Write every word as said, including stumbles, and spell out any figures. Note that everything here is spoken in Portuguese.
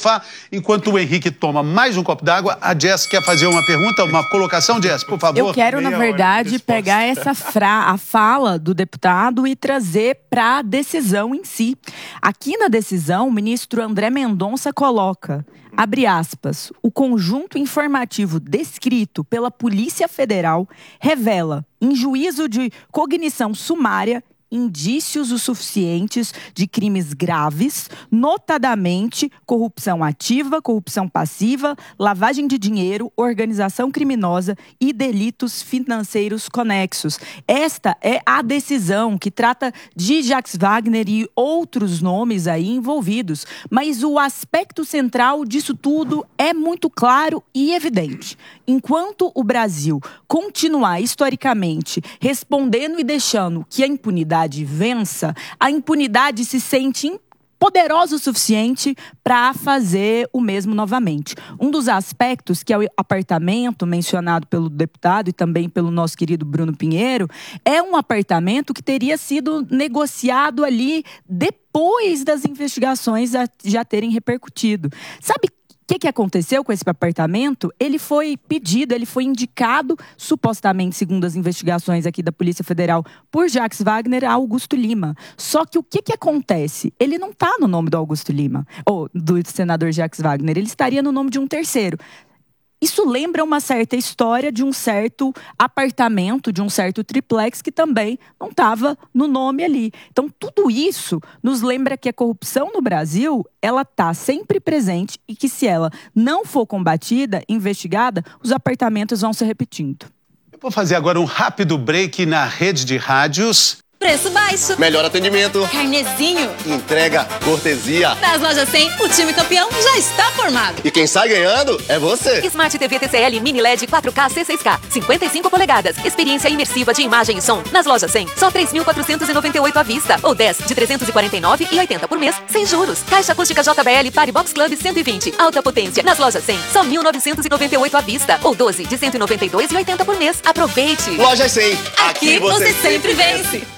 sofá, enquanto o Henrique toma mais um copo d'água. A Jess quer fazer uma pergunta, uma colocação, Jess, por favor. Eu quero, na verdade, pegar essa fra a fala do deputado e trazer para a decisão em si. Aqui na decisão, o ministro André Mendonça coloca, abre aspas, o conjunto informativo descrito pela Polícia Federal revela, em juízo de cognição sumária, indícios o suficientes de crimes graves, notadamente corrupção ativa, corrupção passiva, lavagem de dinheiro, organização criminosa e delitos financeiros conexos. Esta é a decisão que trata de Jacques Wagner e outros nomes aí envolvidos, mas o aspecto central disso tudo é muito claro e evidente. Enquanto o Brasil continuar historicamente respondendo e deixando que a impunidade vença, a impunidade se sente poderosa o suficiente para fazer o mesmo novamente. Um dos aspectos, que é o apartamento mencionado pelo deputado e também pelo nosso querido Bruno Pinheiro, é um apartamento que teria sido negociado ali depois das investigações já terem repercutido. Sabe o que, que aconteceu com esse apartamento? Ele foi pedido, ele foi indicado, supostamente, segundo as investigações aqui da Polícia Federal, por Jacques Wagner a Augusto Lima. Só que o que, que acontece? Ele não está no nome do Augusto Lima, ou do senador Jacques Wagner, ele estaria no nome de um terceiro. Isso lembra uma certa história de um certo apartamento, de um certo triplex que também não estava no nome ali. Então, tudo isso nos lembra que a corrupção no Brasil, ela está sempre presente e que se ela não for combatida, investigada, os apartamentos vão se repetindo. Eu vou fazer agora um rápido break na rede de rádios. Preço baixo. Melhor atendimento. Carnezinho. Entrega, cortesia. Nas lojas cem, o time campeão já está formado. E quem sai ganhando é você. Smart T V T C L Mini L E D quatro K C seis K, cinquenta e cinco polegadas. Experiência imersiva de imagem e som. Nas lojas cem, só três mil quatrocentos e noventa e oito à vista. Ou dez de trezentos e quarenta e nove reais e oitenta por mês, sem juros. Caixa acústica J B L Party Box Club cento e vinte. Alta potência. Nas lojas cem, só mil novecentos e noventa e oito à vista. Ou doze de cento e noventa e dois reais e oitenta por mês. Aproveite. Lojas cem. Aqui, Aqui você sempre vence.